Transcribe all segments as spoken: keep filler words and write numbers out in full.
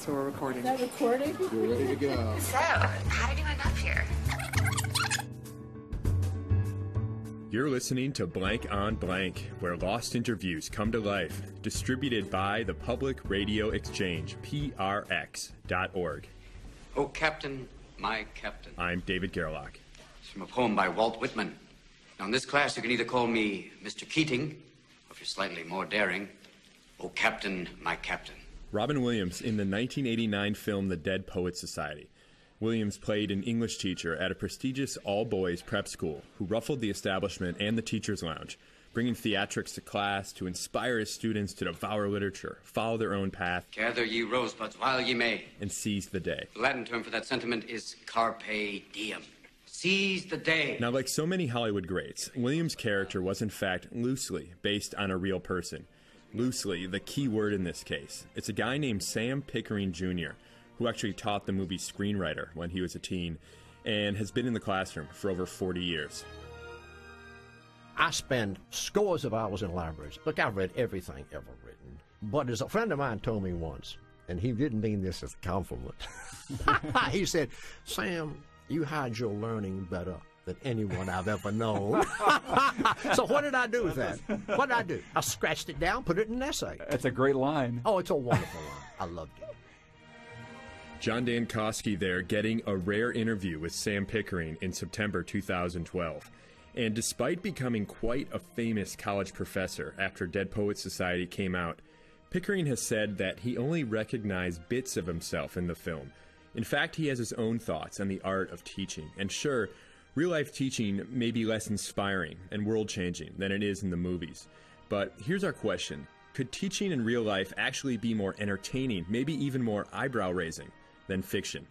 So we're recording. Is that recording? We're ready to go. So, how did you end up here? You're listening to Blank on Blank, where lost interviews come to life. Distributed by the Public Radio Exchange, P R X dot org. Oh, Captain, my Captain. I'm David Gerlach. It's from a poem by Walt Whitman. Now, in this class, you can either call me Mister Keating, or if you're slightly more daring, oh, Captain, my Captain. Robin Williams in the nineteen eighty-nine film The Dead Poets Society. Williams played an English teacher at a prestigious all-boys prep school who ruffled the establishment and the teacher's lounge, bringing theatrics to class to inspire his students to devour literature, follow their own path, Gather ye rosebuds while ye may. and seize the day. The Latin term for that sentiment is carpe diem. Seize the day. Now, like so many Hollywood greats, Williams' character was in fact loosely based on a real person. Loosely, the key word in this case. It's a guy named Sam Pickering Junior, who actually taught the movie's screenwriter when he was a teen, and has been in the classroom for over forty years. I spend scores of hours in libraries. Look, I've read everything ever written. But as a friend of mine told me once, and he didn't mean this as a compliment, he said, Sam, you hide your learning better than anyone I've ever known. So what did I do with that? What did I do? I scratched it down, put it in an essay. That's a great line. Oh, it's a wonderful line. I loved it. John Dankosky there getting a rare interview with Sam Pickering in September two thousand twelve. And despite becoming quite a famous college professor after Dead Poets Society came out, Pickering has said that he only recognized bits of himself in the film. In fact, he has his own thoughts on the art of teaching. And sure, real-life teaching may be less inspiring and world-changing than it is in the movies. But here's our question. Could teaching in real life actually be more entertaining, maybe even more eyebrow-raising than fiction?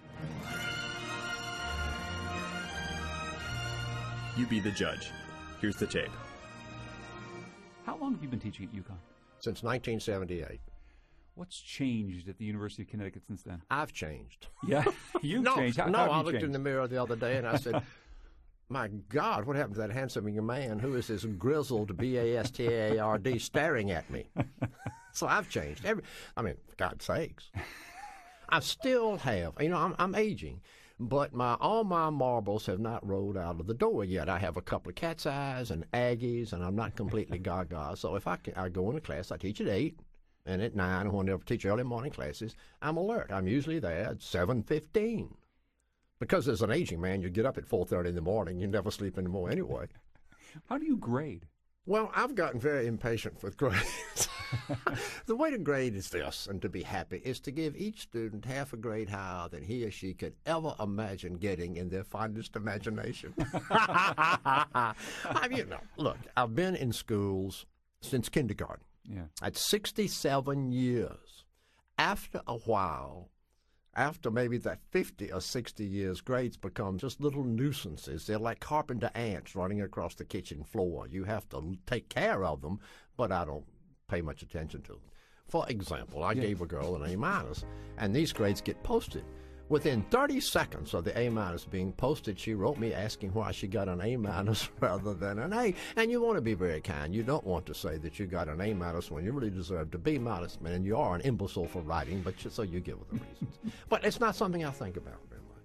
You be the judge. Here's the tape. How long have you been teaching at UConn? Since nineteen seventy-eight. What's changed at the University of Connecticut since then? I've changed. Yeah, you've no, changed. How, no, how have I you looked changed? in the mirror the other day and I said, my God, what happened to that handsome young man? Who is this grizzled B A S T A R D staring at me? So I've changed. Every, I mean, for God's sakes. I still have, you know, I'm, I'm aging, but my all my marbles have not rolled out of the door yet. I have a couple of cat's eyes and Aggies, and I'm not completely gaga. So if I, can, I go into class, I teach at eight, and at nine, when I teach early morning classes, I'm alert. I'm usually there at seven fifteen. Because as an aging man, you get up at four thirty in the morning. You never sleep anymore anyway. How do you grade? Well, I've gotten very impatient with grades. The way to grade is this, and to be happy, is to give each student half a grade higher than he or she could ever imagine getting in their fondest imagination. I mean, you know, look, I've been in schools since kindergarten. Yeah. At sixty-seven years. After a while, after maybe that fifty or sixty years, grades become just little nuisances. They're like carpenter ants running across the kitchen floor. You have to take care of them, but I don't pay much attention to them. For example, I Yeah. gave a girl an A minus, and these grades get posted. Within thirty seconds of the A minus being posted, she wrote me asking why she got an A minus rather than an A. And you want to be very kind. You don't want to say that you got an A minus when you really deserved a B minus, and you are an imbecile for writing, but you, so you give her the reasons. But it's not something I think about, really.